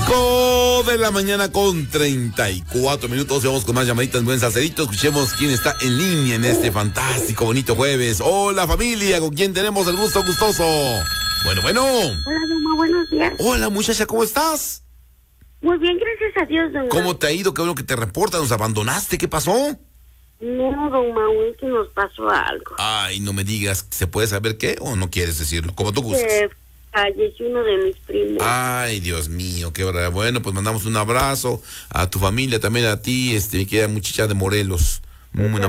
5 de la mañana con 34 minutos. Vamos con más llamaditas, buen salserito. Escuchemos quién está en línea en este fantástico, bonito jueves. Hola, familia, ¿con quién tenemos el gusto gustoso? Bueno. Hola, Duma, buenos días. Hola, muchacha, ¿cómo estás? Muy bien, gracias a Dios, Duma. ¿Cómo te ha ido? Qué bueno que te reportas. ¿Nos abandonaste? ¿Qué pasó? No, Duma, es que nos pasó algo. Ay, no me digas. ¿Se puede saber qué o no quieres decirlo? Como tú gustes. Falleció uno de mis primos. Ay, Dios mío, qué verdad. Bueno, pues mandamos un abrazo a tu familia, también a ti, mi querida muchacha de Morelos. Una